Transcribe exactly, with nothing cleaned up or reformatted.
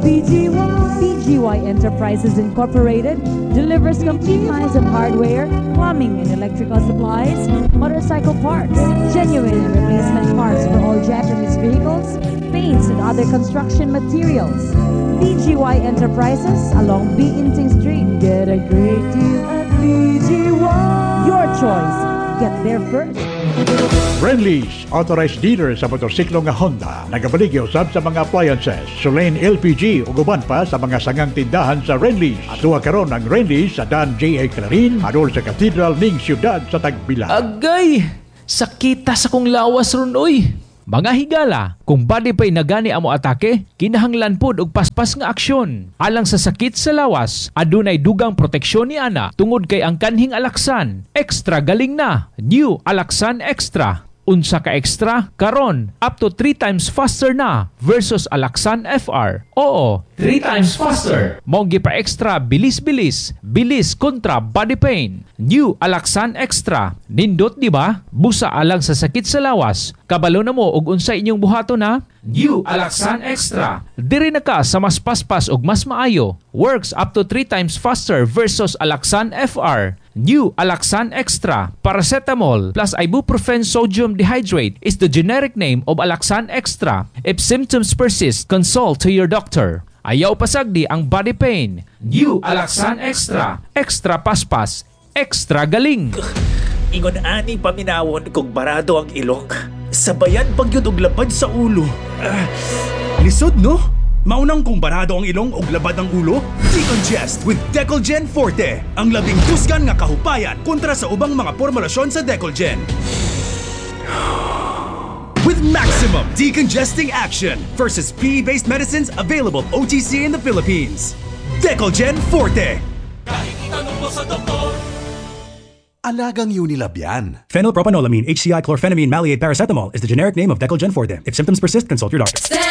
B G Y. B G Y Enterprises Incorporated delivers complete lines of hardware, plumbing and electrical supplies, motorcycle parts, genuine and replacement parts for all Japanese vehicles, paints and other construction materials. B G Y Enterprises along Biinting Street. Get a great deal at B G Y. Your choice. Get there first. Renlease, authorized dealer sa motorsiklo nga Honda. Nagabaligyo sab sa mga appliances, Sulain L P G ug uban pa sa mga sangang tindahan sa Renlease. Atuwa karon ang Renlease sa Dan J A Clarin, adol sa Cathedral ning siyudad sa Tagbilaran. Agay! Sakita sa kong lawas ron, oy! Mga higala, kung body pa'y nagani amo atake, kinahanglan pod og paspas nga aksyon. Alang sa sakit sa lawas, adunay dugang proteksyon ni ana tungod kay ang kanhing Alaxan. Extra galing na. New Alaxan Extra. Unsa ka extra? Karon, up to three times faster na versus Alaxan F R. Oo, three times faster. Monggi pa extra, bilis-bilis. Bilis kontra body pain. New Alaxan Extra. Nindot di ba? Busa alang sa sakit sa lawas. Kabalo na mo og unsa inyong buhato na? New Alaxan Extra. Diri na ka sa mas paspas og mas maayo. Works up to three times faster versus Alaxan F R. New Alaxan Extra. Paracetamol plus ibuprofen sodium dehydrate is the generic name of Alaxan Extra. If symptoms persist, consult to your doctor. Ayaw pasagdi ang body pain. New Alaxan Extra. Extra paspas. Extra galing. Ingon ani paminawon kung barado ang ilong. Sabayan pagyud og labad sa ulo. Uh, lisod no? Maunang kung barado ang ilong og labad ang ulo? Decongest with Decolgen Forte. Ang labing tusgan nga kahupayan kontra sa ubang mga formulasyon sa Decolgen. With maximum decongesting action versus P E-based medicines available O T C in the Philippines. Decolgen Forte. Kahit itanong mo sa doktor. Alagang Unilab yan. Phenylpropanolamine, H C I, chlorphenamine, maleate, paracetamol is the generic name of Decolgen Forte. If symptoms persist, consult your doctor.